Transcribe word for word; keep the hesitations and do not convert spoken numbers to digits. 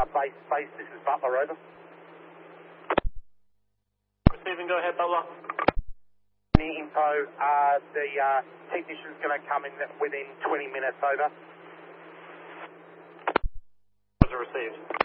base, base, this is Butler, over. Receiving, go ahead, Butler. The info, uh, the uh, technician's going to come in within twenty minutes, over. Received.